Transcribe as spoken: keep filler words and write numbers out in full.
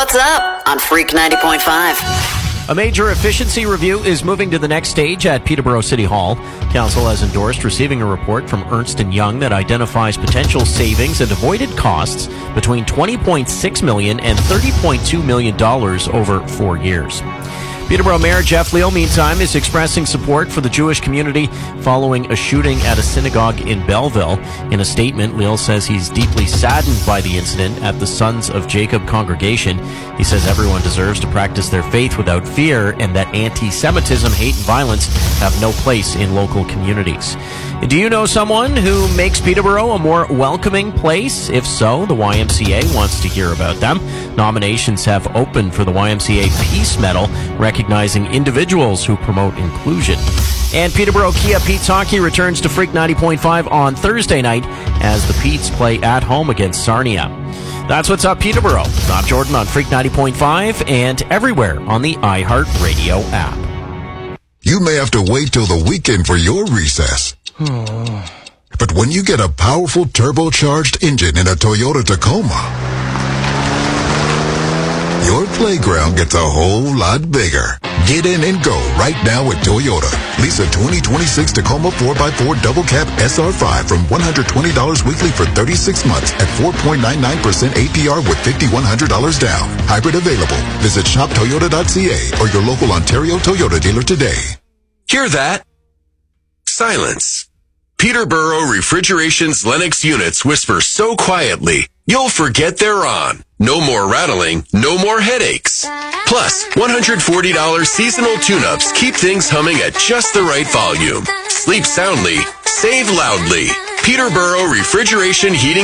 What's Up on Freak ninety point five. A major efficiency review is moving to the next stage at Peterborough City Hall. Council has endorsed receiving a report from Ernst and Young that identifies potential savings and avoided costs between twenty point six million dollars and thirty point two million dollars over four years. Peterborough Mayor Jeff Leal, meantime, is expressing support for the Jewish community following a shooting at a synagogue in Belleville. In a statement, Leal says he's deeply saddened by the incident at the Sons of Jacob congregation. He says everyone deserves to practice their faith without fear and that anti-Semitism, hate, and violence have no place in local communities. Do you know someone who makes Peterborough a more welcoming place? If so, the Y M C A wants to hear about them. Nominations have opened for the Y M C A Peace Medal, recognizing individuals who promote inclusion. And Peterborough Kia Pete's Hockey returns to Freak ninety point five on Thursday night as the Petes play at home against Sarnia. That's what's up, Peterborough. Bob Jordan on Freak ninety point five and everywhere on the iHeartRadio app. You may have to wait till the weekend for your recess. But when you get a powerful turbocharged engine in a Toyota Tacoma, your playground gets a whole lot bigger. Get in and go right now with Toyota. Lease a twenty twenty-six Tacoma four by four Double Cab S R five from one hundred twenty dollars weekly for thirty-six months at four point nine nine percent A P R with five thousand one hundred dollars down. Hybrid available. Visit shop toyota dot c a or your local Ontario Toyota dealer today. Hear that? Silence. Peterborough Refrigeration's Lennox units whisper so quietly, you'll forget they're on. No more rattling, no more headaches. Plus, one hundred forty dollars seasonal tune-ups keep things humming at just the right volume. Sleep soundly, save loudly. Peterborough Refrigeration Heating